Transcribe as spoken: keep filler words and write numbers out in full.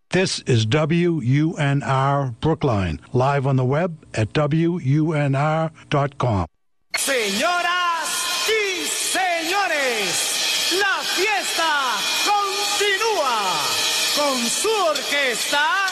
This is W U N R Brookline, live on the web at W U N R dot com. Señoras y señores, la fiesta continúa con su orquesta.